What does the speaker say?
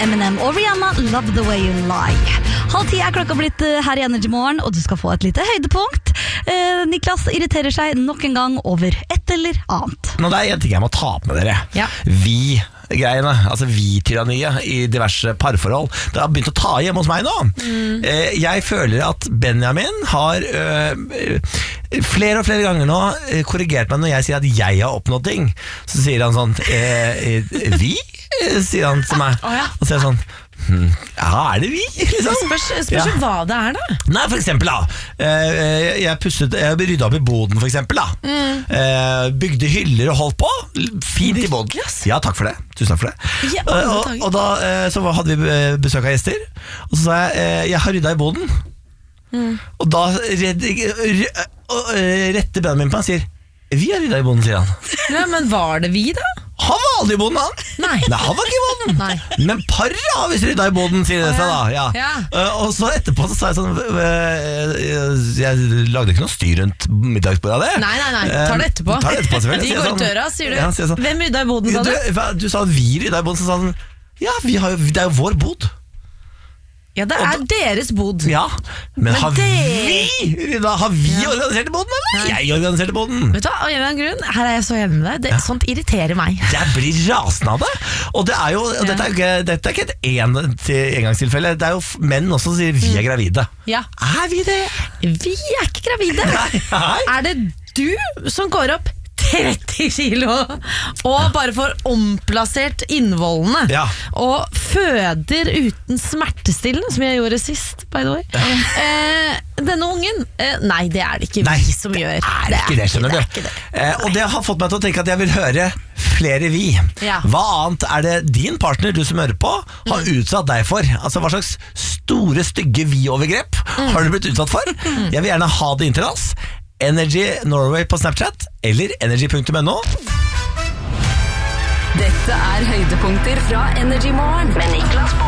Eminem og Rihanna, Love the Way You Lie. 9:30 klokka blitt her i Energy Morgen, og du skal få et lite høydepunkt. Niklas irriterer seg nok en gang over et eller annet. Nå, det en ting jeg må ta opp med dere. Ja. Vi-greiene, altså vi-tyranniet i diverse parforhold, det har begynt å ta hjemme hos meg nå. Jeg føler at Benjamin har flere og flere ganger nå korrigert meg når jeg sier at jeg har oppnådd ting. Så sier han sånn, vi? Sier han til meg. Og så sier jeg sånn, ja, det vi? Liksom. Spørs hva det da. Nei, for eksempel da jeg ryddet opp i boden for eksempel da. Bygde hyller og holdt på. Fint i boden. Ja, takk for det. Tusen takk for det. Og da så hadde vi besøk av gjester. Og så sa jeg har ryddet i boden. Og da retter Benjamin på han og sier, vi har ryddet i boden, sier han. Ja, men var det vi da? Han var aldri i boden, han. Nei, han var ikke i boden. Men paret har visst rydda i boden, sier det seg da. Ja. Og så etterpå så sa jeg sånn, jeg lagde ikke noe styr rundt middagsbordet av det. Nei, tar det etterpå. De går ut døra, sier du. Ja, sånn, hvem rydda i boden, sa du? Du sa at vi rydda i boden, så sa han, ja, det er jo vår bod. Ja, det deres bod. Ja, men har vi organisert boden, eller? Jeg organiserte boden. Vet du hva, av en eller annen grunn, her jeg så enig med deg. Sånt irriterer meg. Jeg blir rasende av det. Og det jo, dette er ikke et engangstilfelle. Det jo menn også som sier vi gravide. Ja. Vi det? Vi ikke gravide. Nei. Det du som går opp 30 kilo og bare får omplassert innvollene og føder uten smertestillende, som jeg gjorde sist, by the way. Denne ungen, nei, det det ikke vi som gjør. Det ikke det, skjønner du. Og det har fått meg til å tenke at jeg vil høre flere vi. Hva annet det din partner, du som hører på, har utsatt deg for? Altså, hva slags store, stygge vi-overgrep har du blitt utsatt for? Jeg vil gjerne ha det inn til oss. Energy Norway på Snapchat eller energy.no. Dette høydepunkter fra Energy Morgen med Niklas.